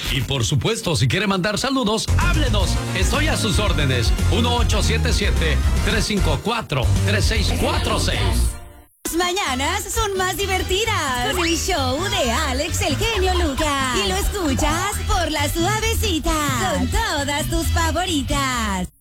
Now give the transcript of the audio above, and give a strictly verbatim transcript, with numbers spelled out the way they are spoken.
Y por supuesto, si quiere mandar saludos, háblenos. Estoy a sus órdenes. uno ocho siete siete, tres cinco cuatro, tres seis cuatro seis. Las mañanas son más divertidas con el show de Alex el genio Lucas. Y lo escuchas por La Suavecita con todas tus favoritas.